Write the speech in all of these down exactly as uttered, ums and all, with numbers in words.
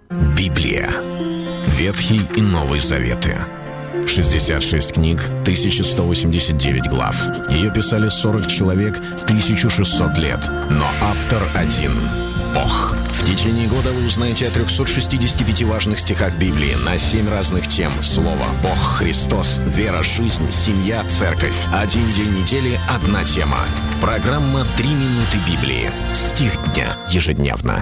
Библия. Ветхий и Новый Заветы. шестьдесят шесть книг, тысяча сто восемьдесят девять глав. Ее писали сорок человек, тысяча шестьсот лет. Но автор один – Бог. В течение года вы узнаете о трехстах шестидесяти пяти важных стихах Библии на семь разных тем. Слово, Бог, Христос, вера, жизнь, семья, церковь. Один день недели – одна тема. Программа «Три минуты Библии». Стих дня. Ежедневно.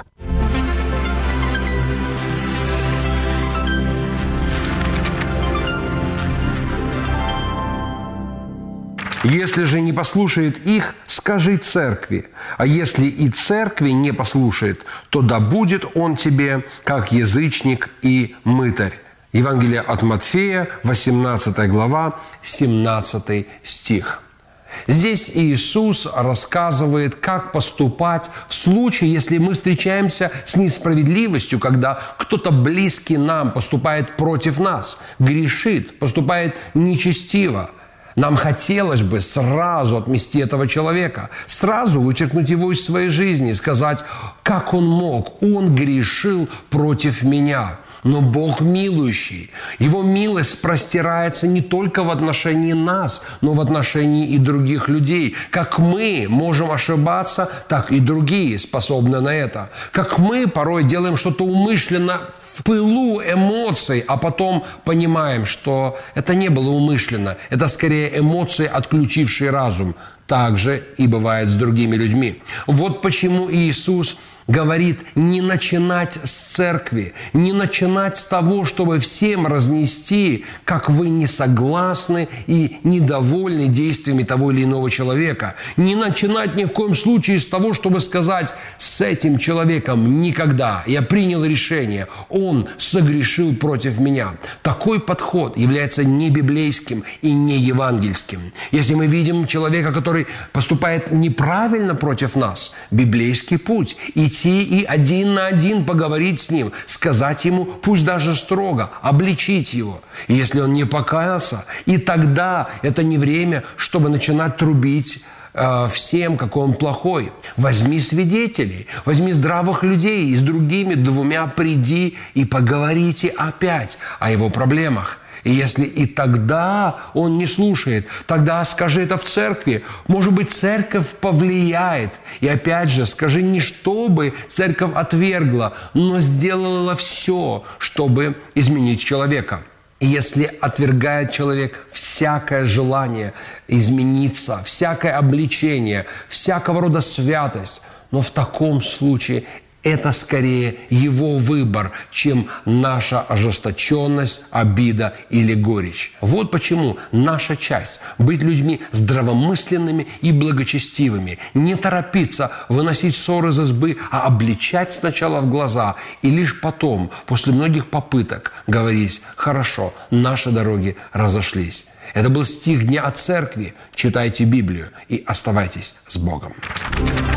Если же не послушает их, скажи церкви. А если и церкви не послушает, то да будет он тебе, как язычник и мытарь. Евангелие от Матфея, восемнадцатая глава, семнадцатый стих. Здесь Иисус рассказывает, как поступать в случае, если мы встречаемся с несправедливостью, когда кто-то близкий нам поступает против нас, грешит, поступает нечестиво. Нам хотелось бы сразу отмести этого человека, сразу вычеркнуть его из своей жизни и сказать, как он мог, он грешил против меня. Но Бог милующий. Его милость простирается не только в отношении нас, но в отношении и других людей. Как мы можем ошибаться, так и другие способны на это. Как мы порой делаем что-то умышленно в пылу эмоций, а потом понимаем, что это не было умышленно. Это скорее эмоции, отключившие разум. Так же и бывает с другими людьми. Вот почему Иисус говорит не начинать с церкви, не начинать с того, чтобы всем разнести, как вы не согласны и недовольны действиями того или иного человека. Не начинать ни в коем случае с того, чтобы сказать, с этим человеком никогда. Я принял решение, он согрешил против меня. Такой подход является не библейским и не евангельским. Если мы видим человека, который поступает неправильно против нас, библейский путь – идти и один на один поговорить с ним, сказать ему, пусть даже строго, обличить его. И если он не покаялся, и тогда это не время, чтобы начинать трубить э, всем, какой он плохой. Возьми свидетелей, возьми здравых людей, и с другими двумя приди и поговорите опять о его проблемах. И если и тогда он не слушает, тогда скажи это в церкви. Может быть, церковь повлияет. И опять же, скажи не чтобы церковь отвергла, но сделала все, чтобы изменить человека. И если отвергает человек всякое желание измениться, всякое обличение, всякого рода святость, но в таком случае это скорее его выбор, чем наша ожесточенность, обида или горечь. Вот почему наша часть – быть людьми здравомысленными и благочестивыми. Не торопиться выносить ссоры из избы, а обличать сначала в глаза и лишь потом, после многих попыток, говорить «хорошо, наши дороги разошлись». Это был стих дня от церкви. Читайте Библию и оставайтесь с Богом.